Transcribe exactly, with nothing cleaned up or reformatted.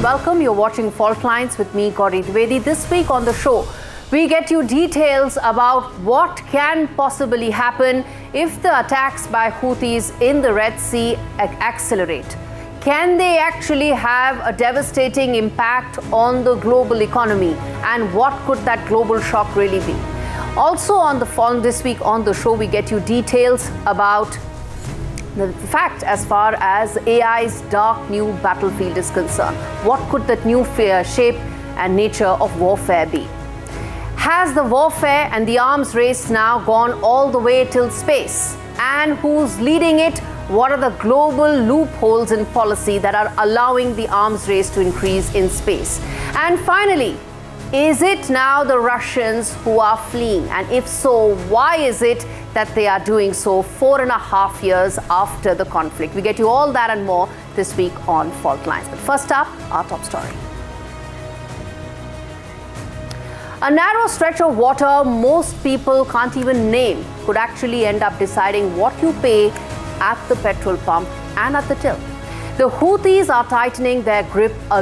welcome. You're watching Fault Lines with me, Gauri Dwivedi. This week on the show, we get you details about what can possibly happen if the attacks by Houthis in the Red Sea accelerate. Can they actually have a devastating impact on the global economy? And what could that global shock really be? Also on the phone this week on the show, we get you details about the fact as far as A I's dark new battlefield is concerned. What could that new fear, shape and nature of warfare be? Has the warfare and the arms race now gone all the way till space? And who's leading it? What are the global loopholes in policy that are allowing the arms race to increase in space? And finally, is it now the Russians who are fleeing? And if so, why is it that they are doing so four and a half years after the conflict? We get you all that and more this week on Fault Lines. But first up, our top story. A narrow stretch of water most people can't even name could actually end up deciding what you pay at the petrol pump and at the till. The Houthis are tightening their grip